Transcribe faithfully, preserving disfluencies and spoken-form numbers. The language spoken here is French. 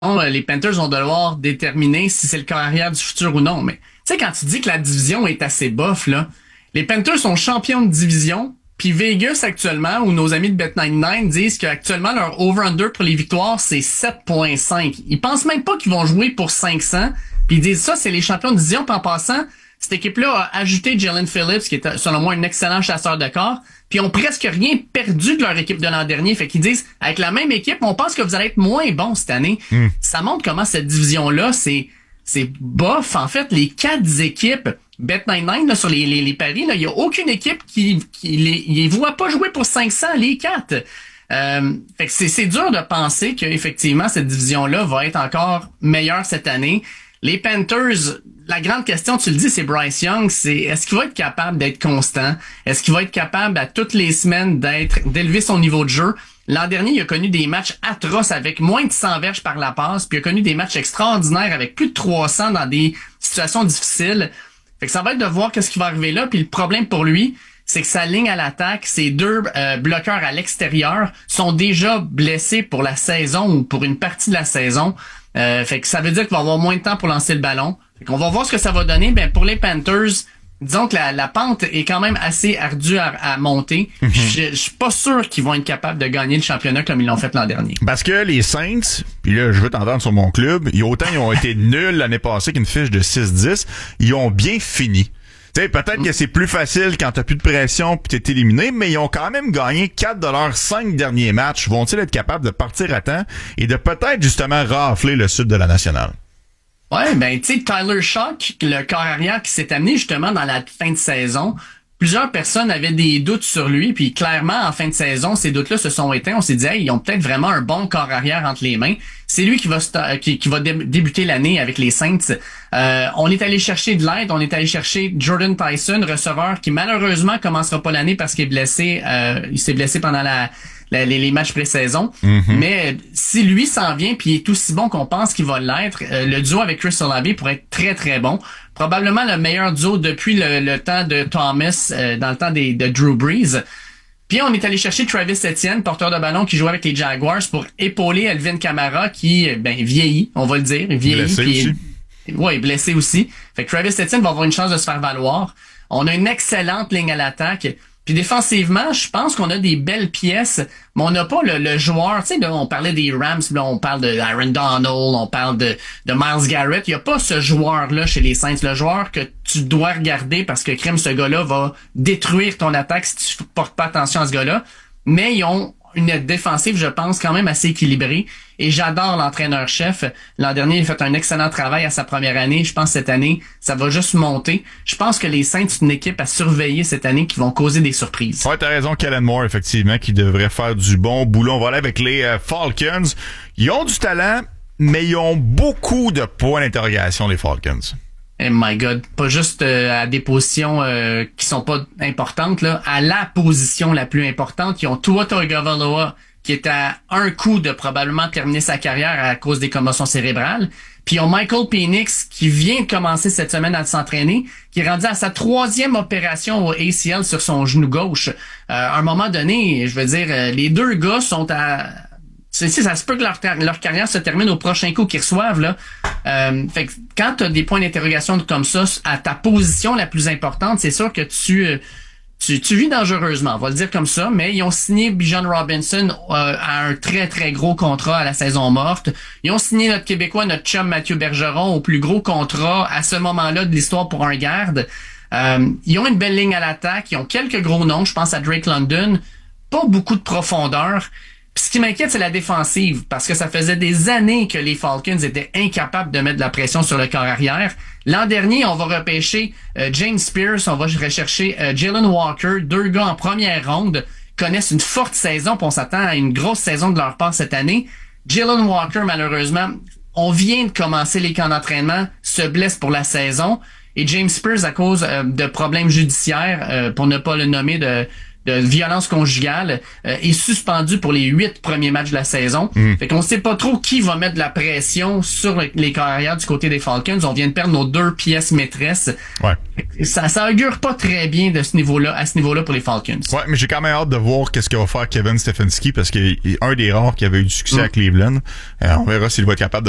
les Panthers vont devoir déterminer si c'est le corps arrière du futur ou non. Mais tu sais, quand tu dis que la division est assez bof, là, les Panthers sont champions de division, puis Vegas actuellement, ou nos amis de Bet quatre-vingt-dix-neuf disent qu'actuellement leur over-under pour les victoires, c'est sept virgule cinq. Ils pensent même pas qu'ils vont jouer pour cinq cents, puis ils disent ça, c'est les champions de division, puis en passant, cette équipe-là a ajouté Jalen Phillips, qui est selon moi un excellent chasseur de corps, puis ils ont presque rien perdu de leur équipe de l'an dernier. Fait qu'ils disent, avec la même équipe, on pense que vous allez être moins bon cette année. Mm. Ça montre comment cette division-là, c'est c'est bof. En fait, les quatre équipes, Bet quatre-vingt-dix-neuf, là, sur les, les, les paris, il y a aucune équipe qui, qui les, les voit pas jouer pour cinq cents, les quatre. Euh, fait que c'est, c'est dur de penser qu'effectivement, cette division-là va être encore meilleure cette année. Les Panthers, la grande question, tu le dis, c'est Bryce Young, c'est est-ce qu'il va être capable d'être constant? Est-ce qu'il va être capable à toutes les semaines d'être d'élever son niveau de jeu? L'an dernier, il a connu des matchs atroces avec moins de cent verges par la passe, puis il a connu des matchs extraordinaires avec plus de trois cents dans des situations difficiles. Fait que ça va être de voir qu'est-ce qui va arriver là, puis le problème pour lui, c'est que sa ligne à l'attaque, ses deux euh, bloqueurs à l'extérieur sont déjà blessés pour la saison ou pour une partie de la saison. Euh, fait que ça veut dire qu'il va avoir moins de temps pour lancer le ballon. Fait qu'on va voir ce que ça va donner. Ben pour les Panthers, disons que la, la pente est quand même assez ardue à, à monter. Mm-hmm. Je, je suis pas sûr qu'ils vont être capables de gagner le championnat comme ils l'ont fait l'an dernier. Parce que les Saints, puis là je veux t'entendre sur mon club, ils, autant ils ont été nuls l'année passée qu'une fiche de six dix, ils ont bien fini. Tu sais, peut-être mm. que c'est plus facile quand t'as plus de pression puis t'es éliminé, mais ils ont quand même gagné quatre de leurs cinq derniers matchs. Vont-ils être capables de partir à temps et de peut-être justement rafler le sud de la nationale? Ouais, ben tu sais, Tyler Shock, le corps arrière qui s'est amené justement dans la fin de saison, plusieurs personnes avaient des doutes sur lui, puis clairement, en fin de saison, ces doutes-là se sont éteints. On s'est dit, hey, ils ont peut-être vraiment un bon corps arrière entre les mains. C'est lui qui va sta- qui, qui va dé- débuter l'année avec les Saints. Euh, on est allé chercher de l'aide, on est allé chercher Jordan Tyson, receveur qui malheureusement commencera pas l'année parce qu'il est blessé. Euh, il s'est blessé pendant la, la les, les matchs pré-saison. Mm-hmm. Mais si lui s'en vient puis il est aussi bon qu'on pense qu'il va l'être, euh, le duo avec Chris Olave pourrait être très très bon. Probablement le meilleur duo depuis le, le temps de Thomas, euh, dans le temps des, de Drew Brees. Puis on est allé chercher Travis Etienne, porteur de ballon qui jouait avec les Jaguars, pour épauler Alvin Kamara qui, ben, vieillit, on va le dire, vieillit. Blessé puis, aussi. Ouais, blessé aussi. Fait que Travis Etienne va avoir une chance de se faire valoir. On a une excellente ligne à l'attaque. Puis défensivement, je pense qu'on a des belles pièces, mais on n'a pas le, le joueur. Tu sais, là, on parlait des Rams, là, on parle de Aaron Donald, on parle de, de Myles Garrett. Il n'y a pas ce joueur-là chez les Saints, le joueur que tu dois regarder parce que crème, ce gars-là va détruire ton attaque si tu portes pas attention à ce gars-là. Mais ils ont une défensive, je pense, quand même assez équilibrée. Et j'adore l'entraîneur-chef. L'an dernier, il a fait un excellent travail à sa première année. Je pense que cette année, ça va juste monter. Je pense que les Saints, c'est une équipe à surveiller cette année qui vont causer des surprises. Ouais, t'as raison, Kellen Moore, effectivement, qui devrait faire du bon boulot. On va aller avec les euh, Falcons. Ils ont du talent, mais ils ont beaucoup de points d'interrogation, les Falcons. Oh my God, pas juste euh, à des positions euh, qui sont pas importantes, là, à la position la plus importante. Ils ont Tua Tagovailoa qui est à un coup de probablement terminer sa carrière à cause des commotions cérébrales. Puis ils ont Michael Penix qui vient de commencer cette semaine à s'entraîner, qui est rendu à sa troisième opération au A C L sur son genou gauche. Euh, à un moment donné, je veux dire, euh, les deux gars sont à... C'est, c'est, ça se peut que leur, leur carrière se termine au prochain coup qu'ils reçoivent, là. Euh, fait que quand tu as des points d'interrogation comme ça à ta position la plus importante, c'est sûr que tu, tu, tu vis dangereusement, on va le dire comme ça, mais ils ont signé Bijan Robinson euh, à un très, très gros contrat à la saison morte. Ils ont signé notre Québécois, notre chum Mathieu Bergeron, au plus gros contrat à ce moment-là de l'histoire pour un garde. Euh, ils ont une belle ligne à l'attaque, ils ont quelques gros noms, je pense à Drake London, pas beaucoup de profondeur. Puis ce qui m'inquiète, c'est la défensive, parce que ça faisait des années que les Falcons étaient incapables de mettre de la pression sur le corps arrière. L'an dernier, on va repêcher euh, James Pierce, on va rechercher euh, Jalen Walker, deux gars en première ronde, connaissent une forte saison, puis on s'attend à une grosse saison de leur part cette année. Jalen Walker, malheureusement, on vient de commencer les camps d'entraînement, se blesse pour la saison, et James Pierce, à cause euh, de problèmes judiciaires, euh, pour ne pas le nommer, de... de violence conjugale, euh, est suspendu pour les huit premiers matchs de la saison. Mm. Fait qu'on sait pas trop qui va mettre de la pression sur les carrières du côté des Falcons. On vient de perdre nos deux pièces maîtresses. Ouais. Ça, ça augure pas très bien de ce niveau-là, à ce niveau-là pour les Falcons. Ouais, mais j'ai quand même hâte de voir qu'est-ce qu'il va faire Kevin Stefanski parce qu'il est un des rares qui avait eu du succès mm. à Cleveland. Euh, on verra s'il va être capable de